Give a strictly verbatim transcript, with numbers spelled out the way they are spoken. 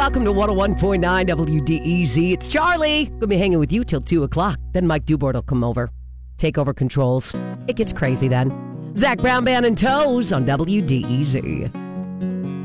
welcome to one oh one point nine W D E Z. It's Charlie. Gonna be hanging with you till two o'clock. Then Mike Dubort will come over, take over controls. It gets crazy then. Zach Brown Band and Toes on W D E Z.